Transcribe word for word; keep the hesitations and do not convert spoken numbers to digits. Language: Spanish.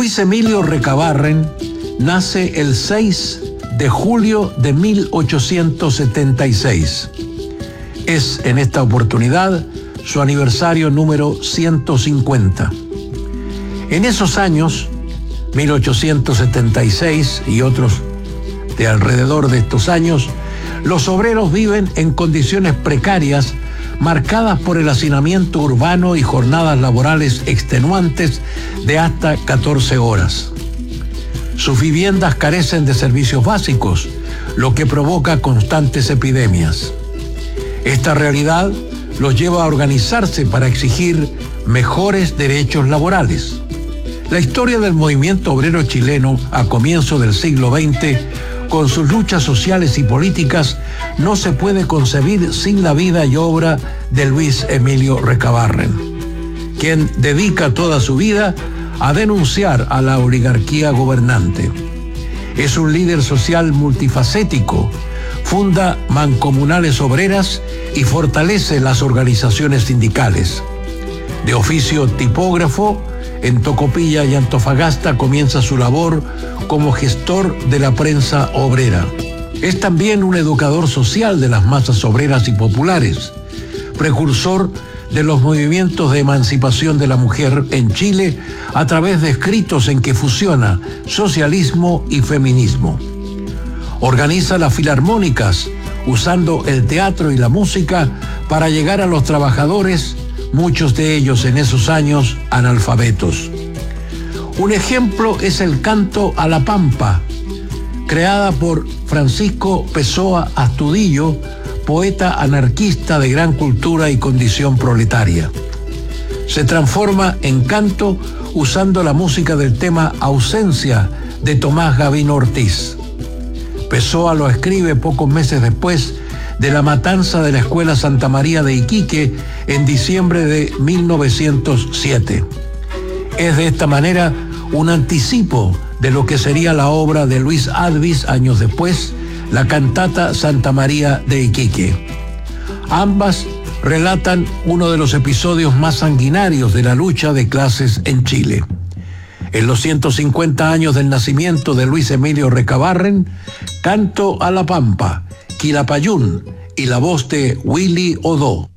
Luis Emilio Recabarren nace el seis de julio de mil ochocientos setenta y seis. Es en esta oportunidad su aniversario número ciento cincuenta. En esos años, mil ochocientos setenta y seis y otros de alrededor de estos años, los obreros viven en condiciones precarias marcadas por el hacinamiento urbano y jornadas laborales extenuantes de hasta catorce horas. Sus viviendas carecen de servicios básicos, lo que provoca constantes epidemias. Esta realidad los lleva a organizarse para exigir mejores derechos laborales. La historia del movimiento obrero chileno a comienzos del siglo veinte, con sus luchas sociales y políticas, no se puede concebir sin la vida y obra de Luis Emilio Recabarren, quien dedica toda su vida a denunciar a la oligarquía gobernante. Es un líder social multifacético, funda mancomunales obreras y fortalece las organizaciones sindicales. De oficio tipógrafo, en Tocopilla y Antofagasta comienza su labor como gestor de la prensa obrera. Es también un educador social de las masas obreras y populares, precursor de los movimientos de emancipación de la mujer en Chile a través de escritos en que fusiona socialismo y feminismo. Organiza las filarmónicas usando el teatro y la música para llegar a los trabajadores, muchos de ellos en esos años analfabetos. Un ejemplo es el canto a la Pampa, creada por Francisco Pessoa Astudillo, poeta anarquista de gran cultura y condición proletaria. Se transforma en canto usando la música del tema Ausencia de Tomás Gavino Ortiz. Pessoa lo escribe pocos meses después de la matanza de la Escuela Santa María de Iquique en diciembre de mil novecientos siete. Es de esta manera un anticipo de lo que sería la obra de Luis Advis años después, la cantata Santa María de Iquique. Ambas relatan uno de los episodios más sanguinarios de la lucha de clases en Chile. En los ciento cincuenta años del nacimiento de Luis Emilio Recabarren, Canto a la Pampa, Quilapayún y la voz de Willy Odó.